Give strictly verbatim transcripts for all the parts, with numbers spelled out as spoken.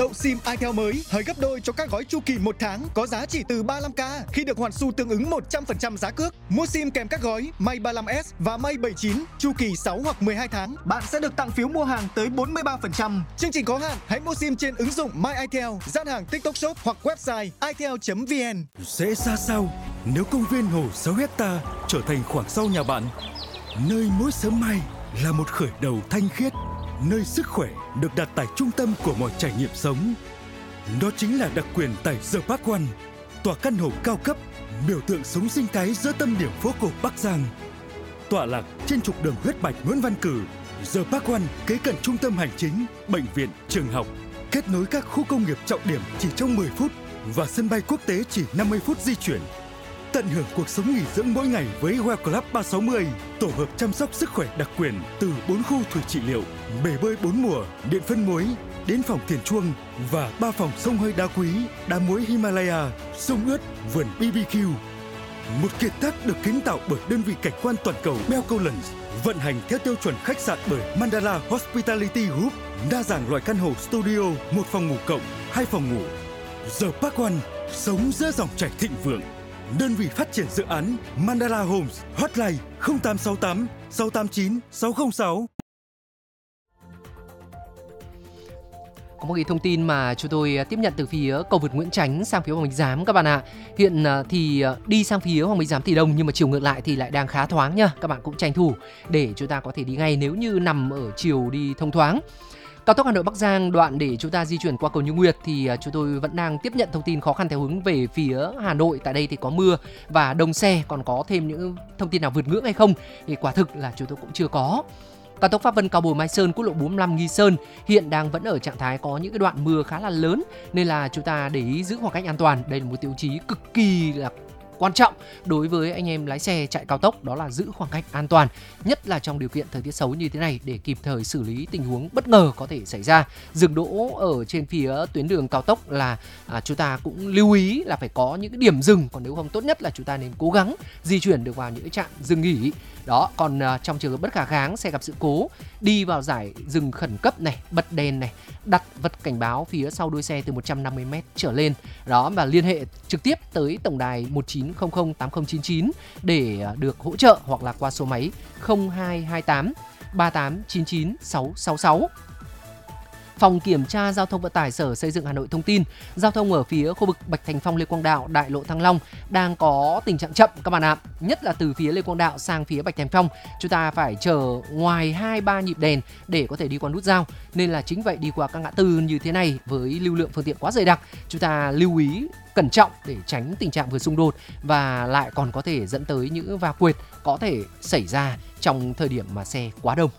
Đậu sim Itel mới hời gấp đôi cho các gói chu kỳ một tháng có giá chỉ từ ba mươi lăm k khi được hoàn xu tương ứng một trăm phần trăm giá cước. Mua sim kèm các gói Mate ba mươi lăm S và Mate bảy mươi chín chu kỳ sáu hoặc mười hai tháng, bạn sẽ được tặng phiếu mua hàng tới bốn mươi ba phần trăm. Chương trình có hạn, hãy mua sim trên ứng dụng My Itel, gian hàng TikTok Shop hoặc website itel chấm vn. Sẽ ra sao nếu công viên hồ sáu hecta trở thành khoảng sau nhà bạn? Nơi mỗi sớm mai là một khởi đầu thanh khiết, nơi sức khỏe được đặt tại trung tâm của mọi trải nghiệm sống. Đó chính là đặc quyền tại The Park One, tòa căn hộ cao cấp, biểu tượng sống sinh thái giữa tâm điểm phố cổ Bắc Giang. Tọa lạc trên trục đường huyết mạch Nguyễn Văn Cử, The Park One kế cận trung tâm hành chính, bệnh viện, trường học, kết nối các khu công nghiệp trọng điểm chỉ trong mười phút và sân bay quốc tế chỉ năm mươi phút di chuyển. Tận hưởng cuộc sống nghỉ dưỡng mỗi ngày với Well Club ba sáu mươi, tổ hợp chăm sóc sức khỏe đặc quyền từ bốn khu thủy trị liệu, bể bơi bốn mùa, điện phân muối, đến phòng thiền chuông và ba phòng xông hơi đá quý, đá muối Himalaya, sông ướt, vườn bê bê quy. Một kiệt tác được kiến tạo bởi đơn vị cảnh quan toàn cầu Belcollins, vận hành theo tiêu chuẩn khách sạn bởi Mandala Hospitality Group, đa dạng loại căn hộ studio, một phòng ngủ cộng, hai phòng ngủ. The Park One, sống giữa dòng chảy thịnh vượng. Đơn vị phát triển dự án Mandala Homes, hotline không tám sáu tám sáu tám chín sáu không sáu. Có một cái thông tin mà chúng tôi tiếp nhận từ phía cầu vượt Nguyễn Chánh sang phía Hoàng Minh Giám các bạn ạ. Hiện thì đi sang phía Hoàng Minh Giám thì đông, nhưng mà chiều ngược lại thì lại đang khá thoáng nha. Các bạn cũng tranh thủ để chúng ta có thể đi ngay nếu như nằm ở chiều đi thông thoáng. Cao tốc Hà Nội Bắc Giang đoạn để chúng ta di chuyển qua cầu Như Nguyệt thì chúng tôi vẫn đang tiếp nhận thông tin khó khăn theo hướng về phía Hà Nội. Tại đây thì có mưa và đông xe, còn có thêm những thông tin nào vượt ngưỡng hay không thì quả thực là chúng tôi cũng chưa có. Cao tốc Pháp Vân Cao Bồ Mai Sơn, quốc lộ bốn mươi lăm Nghi Sơn hiện đang vẫn ở trạng thái có những cái đoạn mưa khá là lớn, nên là chúng ta để ý giữ khoảng cách an toàn. Đây là một tiêu chí cực kỳ là quan trọng đối với anh em lái xe chạy cao tốc, đó là giữ khoảng cách an toàn, nhất là trong điều kiện thời tiết xấu như thế này để kịp thời xử lý tình huống bất ngờ có thể xảy ra. Dừng đỗ ở trên phía tuyến đường cao tốc là à, chúng ta cũng lưu ý là phải có những cái điểm dừng, còn nếu không tốt nhất là chúng ta nên cố gắng di chuyển được vào những cái trạm dừng nghỉ. Đó, còn à, trong trường hợp bất khả kháng, xe gặp sự cố, đi vào giải dừng khẩn cấp này, bật đèn này, đặt vật cảnh báo phía sau đuôi xe từ một trăm năm mươi mét trở lên. Đó, và liên hệ trực tiếp tới tổng đài một chín không không tám không chín chín để được hỗ trợ, hoặc là qua số máy không hai hai tám ba tám chín chín sáu sáu sáu. Phòng Kiểm tra Giao thông Vận tải Sở Xây dựng Hà Nội thông tin, giao thông ở phía khu vực Bạch Thành Phong, Lê Quang Đạo, Đại lộ Thăng Long đang có tình trạng chậm các bạn ạ. Nhất là từ phía Lê Quang Đạo sang phía Bạch Thành Phong, chúng ta phải chờ ngoài hai ba nhịp đèn để có thể đi qua nút giao. Nên là chính vậy, đi qua các ngã tư như thế này với lưu lượng phương tiện quá dày đặc, chúng ta lưu ý cẩn trọng để tránh tình trạng vừa xung đột và lại còn có thể dẫn tới những va quệt có thể xảy ra trong thời điểm mà xe quá đông.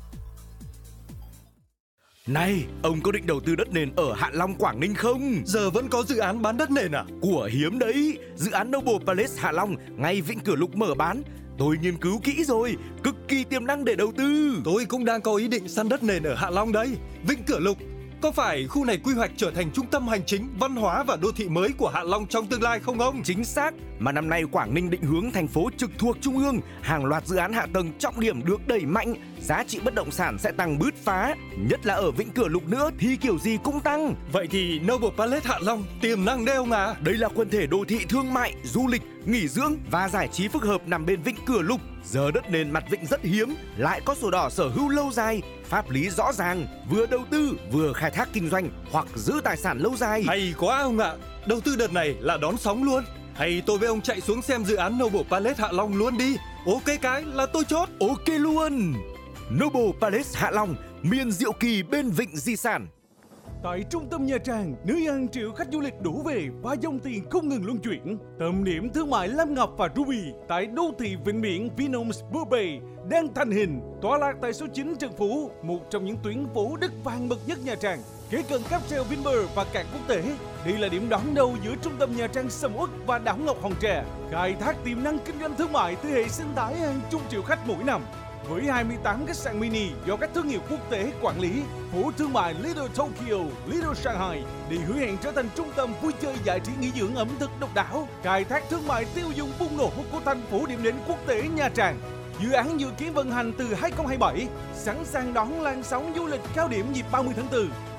Này, ông có định đầu tư đất nền ở Hạ Long, Quảng Ninh không? Giờ vẫn có dự án bán đất nền à? Của hiếm đấy, dự án Noble Palace Hạ Long ngay Vĩnh Cửa Lục mở bán. Tôi nghiên cứu kỹ rồi, cực kỳ tiềm năng để đầu tư. Tôi cũng đang có ý định săn đất nền ở Hạ Long đấy. Vĩnh Cửa Lục, có phải khu này quy hoạch trở thành trung tâm hành chính, văn hóa và đô thị mới của Hạ Long trong tương lai không ông? Chính xác, mà năm nay Quảng Ninh định hướng thành phố trực thuộc Trung ương, hàng loạt dự án hạ tầng trọng điểm được đẩy mạnh, giá trị bất động sản sẽ tăng bứt phá, nhất là ở Vĩnh Cửa Lục nữa thì kiểu gì cũng tăng. Vậy thì Noble Palace Hạ Long tiềm năng đấy ông à? Đây là quần thể đô thị thương mại, du lịch, nghỉ dưỡng và giải trí phức hợp nằm bên Vĩnh Cửa Lục. Giờ đất nền mặt vịnh rất hiếm, lại có sổ đỏ sở hữu lâu dài, pháp lý rõ ràng, vừa đầu tư vừa khai thác kinh doanh hoặc giữ tài sản lâu dài. Hay quá ông ạ, đầu tư đợt này là đón sóng luôn. Hay tôi với ông chạy xuống xem dự án Noble Palace Hạ Long luôn đi. Ok cái là tôi chốt. Ok luôn. Noble Palace Hạ Long, miền diệu kỳ bên vịnh di sản. Tại trung tâm Nha Trang, nơi hàng triệu khách du lịch đổ về và dòng tiền không ngừng luân chuyển. Tâm điểm thương mại Lam Ngọc và Ruby tại đô thị vịnh biển Vinhomes Bay đang thành hình, tọa lạc tại số chín Trần Phú, một trong những tuyến phố đất vàng bậc nhất Nha Trang, kế cận cáp treo Vinpearl và cảng quốc tế. Đây là điểm đón đầu giữa trung tâm Nha Trang sầm uất và đảo Ngọc Hòn Tre, khai thác tiềm năng kinh doanh thương mại từ hệ sinh thái hàng chục triệu khách mỗi năm. Với hai mươi tám khách sạn mini do các thương hiệu quốc tế quản lý, phố thương mại Little Tokyo, Little Shanghai để hứa hẹn trở thành trung tâm vui chơi giải trí nghỉ dưỡng ẩm thực độc đáo, khai thác thương mại tiêu dùng bùng nổ của thành phố điểm đến quốc tế Nha Trang. Dự án dự kiến vận hành từ hai không hai bảy, sẵn sàng đón làn sóng du lịch cao điểm dịp ba mươi tháng tư.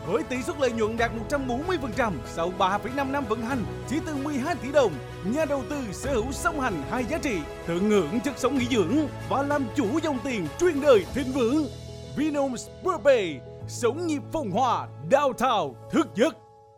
với tỷ suất lợi nhuận đạt một trăm bốn mươi phần trăm sau ba phẩy năm năm vận hành, chỉ từ mười hai tỷ đồng. Nhà đầu tư sở hữu song hành hai giá trị, tận hưởng chất sống nghỉ dưỡng và làm chủ dòng tiền truyền đời thịnh vượng. Vinhomes Burbay, sống nhịp phồn hoa, downtown thức giấc.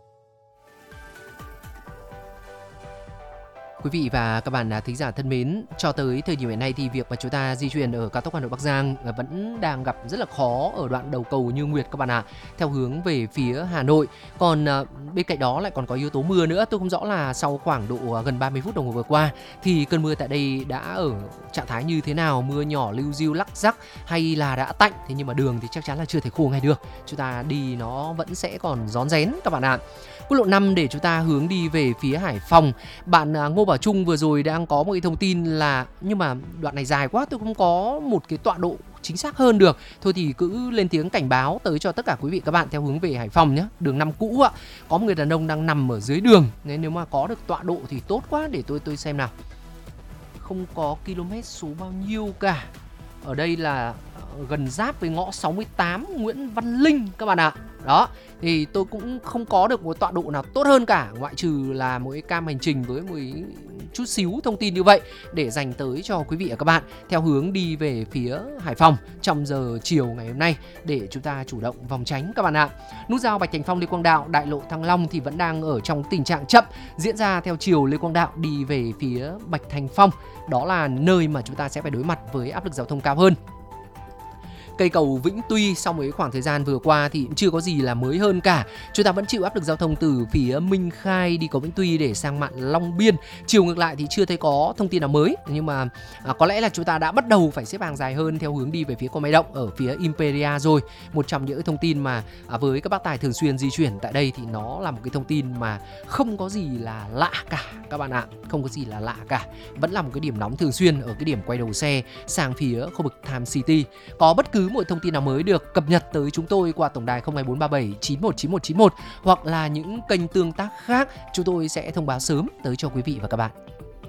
Quý vị và các bạn thính giả thân mến, cho tới thời điểm hiện nay thì việc mà chúng ta di chuyển ở cao tốc Hà Nội Bắc Giang vẫn đang gặp rất là khó ở đoạn đầu cầu Như Nguyệt các bạn ạ, theo hướng về phía Hà Nội. Còn bên cạnh đó lại còn có yếu tố mưa nữa. Tôi không rõ là sau khoảng độ gần ba mươi phút đồng hồ vừa qua thì cơn mưa tại đây đã ở trạng thái như thế nào, mưa nhỏ liu riu lắc rắc hay là đã tạnh. Thế nhưng mà đường thì chắc chắn là chưa thể khô ngay được. Chúng ta đi nó vẫn sẽ còn rón rén các bạn ạ. Quốc lộ năm để chúng ta hướng đi về phía Hải Phòng. Bạn Ngô Bảo Trung vừa rồi đang có một cái thông tin là nhưng mà đoạn này dài quá, tôi không có một cái tọa độ chính xác hơn được. Thôi thì cứ lên tiếng cảnh báo tới cho tất cả quý vị các bạn theo hướng về Hải Phòng nhé. Đường năm cũ ạ. Có một người đàn ông đang nằm ở dưới đường. Nên nếu mà có được tọa độ thì tốt quá, để tôi tôi xem nào. Không có km số bao nhiêu cả. Ở đây là gần giáp với ngõ sáu mươi tám Nguyễn Văn Linh các bạn ạ. Đó, thì tôi cũng không có được một tọa độ nào tốt hơn cả, ngoại trừ là một cái cam hành trình với một chút xíu thông tin như vậy để dành tới cho quý vị và các bạn theo hướng đi về phía Hải Phòng trong giờ chiều ngày hôm nay để chúng ta chủ động phòng tránh các bạn ạ. Nút giao Bạch Thành Phong Lê Quang Đạo, đại lộ Thăng Long thì vẫn đang ở trong tình trạng chậm diễn ra theo chiều Lê Quang Đạo đi về phía Bạch Thành Phong. Đó là nơi mà chúng ta sẽ phải đối mặt với áp lực giao thông cao hơn. Cây cầu Vĩnh Tuy sau một khoảng thời gian vừa qua thì cũng chưa có gì là mới hơn cả. Chúng ta vẫn chịu áp lực giao thông từ phía Minh Khai đi cầu Vĩnh Tuy để sang mạn Long Biên. Chiều ngược lại thì chưa thấy có thông tin nào mới, nhưng mà à, có lẽ là chúng ta đã bắt đầu phải xếp hàng dài hơn theo hướng đi về phía Cô Máy Động ở phía Imperia rồi. Một trong những thông tin mà à, với các bác tài thường xuyên di chuyển tại đây thì nó là một cái thông tin mà không có gì là lạ cả các bạn ạ. Không có gì là lạ cả. Vẫn là một cái điểm nóng thường xuyên ở cái điểm quay đầu xe sang phía khu vực Time City. Có bất cứ một thông tin nào mới được cập nhật tới chúng tôi qua tổng đài không hai bốn ba bảy chín một chín một chín một hoặc là những kênh tương tác khác, chúng tôi sẽ thông báo sớm tới cho quý vị và các bạn.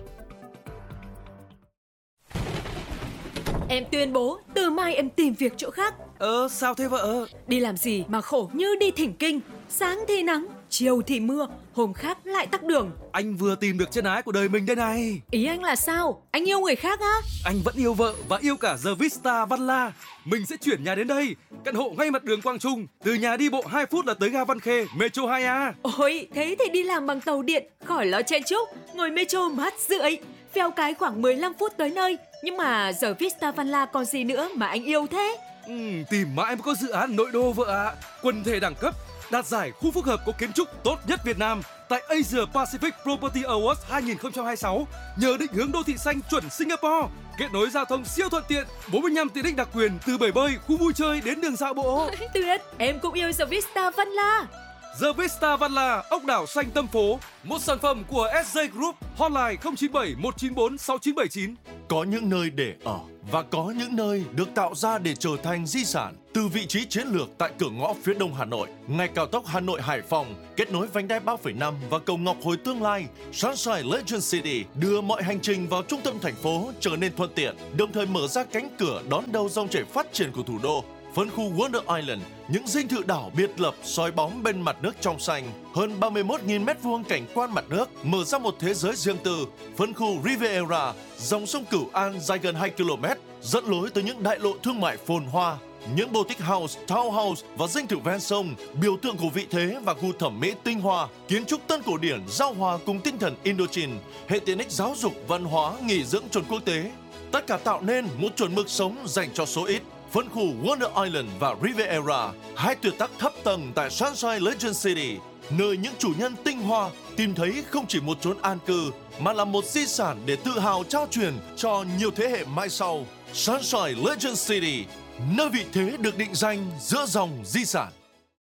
Em tuyên bố từ mai em tìm việc chỗ khác. Ờ sao thế vợ? Đi làm gì mà khổ như đi thỉnh kinh. Sáng thì nắng, chiều thì mưa, hôm khác lại tắc đường. Anh vừa tìm được chân ái của đời mình đây này. Ý anh là sao? Anh yêu người khác á? Anh vẫn yêu vợ và yêu cả The Vista Văn La. Mình sẽ chuyển nhà đến đây. Căn hộ ngay mặt đường Quang Trung. Từ nhà đi bộ hai phút là tới ga Văn Khê, Metro hai A. Ôi, thế thì đi làm bằng tàu điện, khỏi lo chen chúc. Ngồi Metro mát rượi, phèo cái khoảng mười lăm phút tới nơi. Nhưng mà The Vista Văn La còn gì nữa mà anh yêu thế? Ừ, tìm mãi mới có dự án nội đô vợ ạ. À. Quần thể đẳng cấp, đạt giải khu phức hợp có kiến trúc tốt nhất Việt Nam tại Asia Pacific Property Awards hai không hai sáu, nhờ định hướng đô thị xanh chuẩn Singapore, kết nối giao thông siêu thuận tiện, bốn mươi lăm tiện ích đặc quyền từ bể bơi, khu vui chơi đến đường dạo bộ. Tuyệt, em cũng yêu The Vista Văn La. The Vista Văn La, ốc đảo xanh tâm phố, một sản phẩm của ét gi Group, hotline không chín bảy một chín bốn sáu chín bảy chín. Có những nơi để ở và có những nơi được tạo ra để trở thành di sản. Từ vị trí chiến lược tại cửa ngõ phía đông Hà Nội, ngay cao tốc Hà Nội Hải Phòng, kết nối vành đai ba phẩy năm và cầu Ngọc Hồi tương lai, Sunshine Legend City đưa mọi hành trình vào trung tâm thành phố trở nên thuận tiện, đồng thời mở ra cánh cửa đón đầu dòng chảy phát triển của thủ đô. Phân khu Wonder Island, những dinh thự đảo biệt lập soi bóng bên mặt nước trong xanh, hơn ba mươi mốt nghìn mét vuông cảnh quan mặt nước, mở ra một thế giới riêng tư. Phân khu Riviera, dòng sông Cửu An dài gần hai ki lô mét, dẫn lối tới những đại lộ thương mại phồn hoa. Những boutique house, townhouse và dinh thự ven sông, biểu tượng của vị thế và gu thẩm mỹ tinh hoa, kiến trúc tân cổ điển giao hòa cùng tinh thần Indochine, hệ tiện ích giáo dục, văn hóa, nghỉ dưỡng chuẩn quốc tế. Tất cả tạo nên một chuẩn mực sống dành cho số ít. Phân khu Wonder Island và Riviera, hai tuyệt tác thấp tầng tại Sunshine Legend City, nơi những chủ nhân tinh hoa tìm thấy không chỉ một chốn an cư mà là một di sản để tự hào trao truyền cho nhiều thế hệ mai sau. Sunshine Legend City, nơi vị thế được định danh giữa dòng di sản.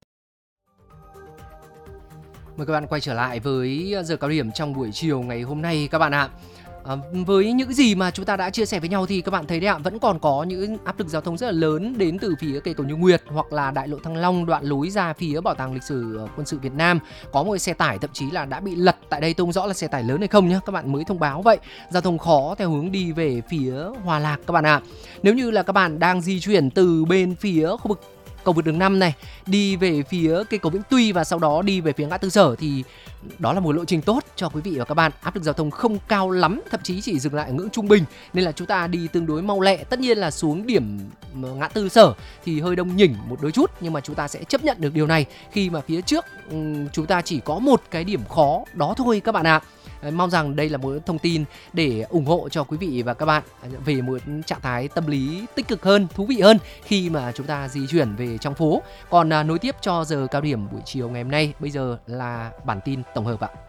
Mời các bạn quay trở lại với giờ cao điểm trong buổi chiều ngày hôm nay các bạn ạ. À, với những gì mà chúng ta đã chia sẻ với nhau thì các bạn thấy đấy ạ, vẫn còn có những áp lực giao thông rất là lớn đến từ phía cây cầu Như Nguyệt hoặc là đại lộ Thăng Long, đoạn lối ra phía Bảo tàng Lịch sử Quân sự Việt Nam. Có một cái xe tải thậm chí là đã bị lật tại đây, tôi không rõ là xe tải lớn hay không nhé, các bạn mới thông báo vậy. Giao thông khó theo hướng đi về phía Hòa Lạc các bạn ạ. Nếu như là các bạn đang di chuyển từ bên phía khu vực cầu vượt đường năm này, đi về phía cây cầu Vĩnh Tuy và sau đó đi về phía ngã tư Sở thì đó là một lộ trình tốt cho quý vị và các bạn. Áp lực giao thông không cao lắm, thậm chí chỉ dừng lại ở ngưỡng trung bình nên là chúng ta đi tương đối mau lẹ. Tất nhiên là xuống điểm ngã tư Sở thì hơi đông nhỉnh một đôi chút, nhưng mà chúng ta sẽ chấp nhận được điều này khi mà phía trước chúng ta chỉ có một cái điểm khó đó thôi các bạn ạ. Mong rằng đây là một thông tin để ủng hộ cho quý vị và các bạn về một trạng thái tâm lý tích cực hơn, thú vị hơn khi mà chúng ta di chuyển về trong phố. Còn à, nối tiếp cho giờ cao điểm buổi chiều ngày hôm nay, bây giờ là bản tin tổng hợp ạ.